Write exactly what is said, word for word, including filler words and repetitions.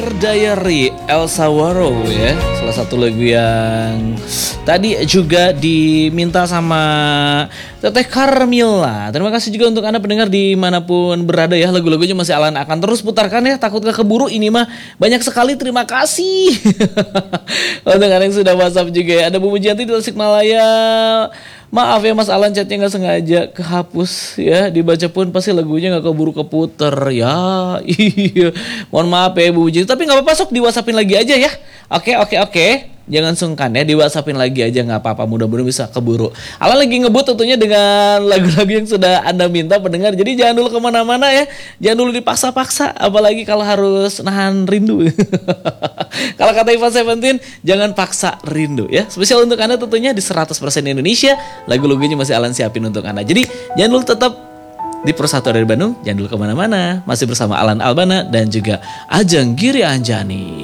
Diary Elsa Warrow ya, salah satu lagu yang tadi juga diminta sama Teteh Carmilla. Terima kasih juga untuk Anda pendengar dimanapun berada ya. Lagu-lagunya masih Alan akan terus putarkan ya, takut gak keburu ini mah. Banyak sekali, terima kasih. Untuk Anda yang sudah WhatsApp juga ya. Ada Bu Mujianti di Tasikmalaya. Maaf ya Mas Alan, chatnya gak sengaja kehapus ya. Dibaca pun pasti lagunya gak keburu keputer ya. Iya, mohon maaf ya Bu Mujianti. Tapi gak apa-apa, sok di WhatsAppin lagi aja ya. Oke oke oke, jangan sungkan ya, di WhatsAppin lagi aja gak apa-apa. Mudah-mudahan bisa keburu. Alan lagi ngebut tentunya dengan lagu-lagu yang sudah Anda minta pendengar. Jadi jangan dulu kemana-mana ya. Jangan dulu dipaksa-paksa, apalagi kalau harus nahan rindu. Kalau kata Ivan Seventeen, jangan paksa rindu ya. Spesial untuk Anda tentunya di seratus persen Indonesia. Lagu-lagunya masih Alan siapin untuk Anda. Jadi jangan dulu, tetap di Persatu dari Bandung. Jangan dulu kemana-mana. Masih bersama Alan Albana dan juga Ajeng Giri Anjani.